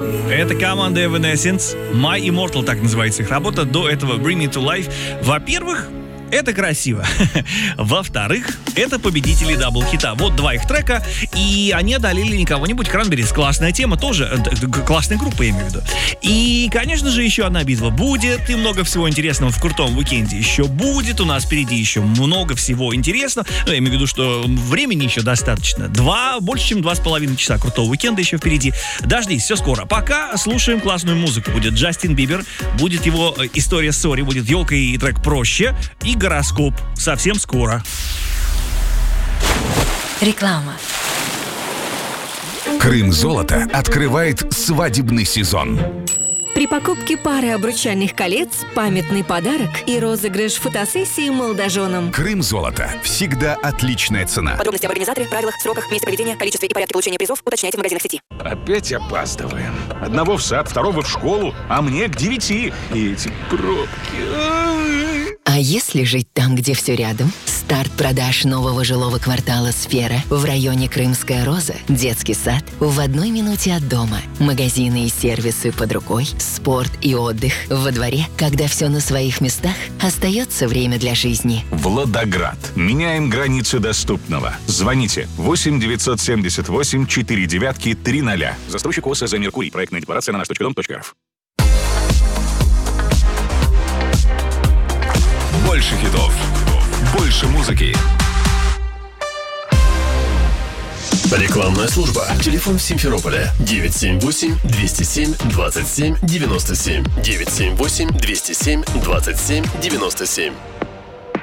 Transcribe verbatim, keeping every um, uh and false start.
Это команда Evanescence. My Immortal, так называется их работа. До этого Bring Me to Life. Во-первых, это красиво. Во-вторых, это победители дабл-хита. Вот два их трека, и они одолели не кого-нибудь. Кранберрис. Классная тема тоже. Классная группа, я имею в виду. И, конечно же, еще одна битва будет. И много всего интересного в крутом уикенде еще будет. У нас впереди еще много всего интересного. Ну, я имею в виду, что времени еще достаточно. Два, больше, чем два с половиной часа крутого уикенда еще впереди. Дождись, все скоро. Пока слушаем классную музыку. Будет Джастин Бибер, будет его история Сори, будет елка и трек «Проще», и гороскоп совсем скоро. Реклама. Крым Золото открывает свадебный сезон. При покупке пары обручальных колец памятный подарок и розыгрыш фотосессии молодоженам. Крым Золото. Всегда отличная цена. Подробности об организаторе, правилах, сроках, месте проведения, количестве и порядке получения призов уточняйте в магазинах сети. Опять опаздываем. Одного в сад, второго в школу, а мне к девяти. И эти пробки. А если жить там, где все рядом? Старт продаж нового жилого квартала «Сфера» в районе Крымская Роза, детский сад в одной минуте от дома, магазины и сервисы под рукой, спорт и отдых во дворе. Когда все на своих местах, остается время для жизни. Владоград. Меняем границы доступного. Звоните восемь девятьсот семьдесят восемь четыре девятки три ноля. Застройщик ОСЗ «Меркурий». Проектная декларация на наш точка дом точка рф. Больше хитов. Больше музыки. Рекламная служба. Телефон в Симферополе девять семь восемь двести семь двадцать семь девяносто семь. девять семь восемь двести семь двадцать семь девяносто семь.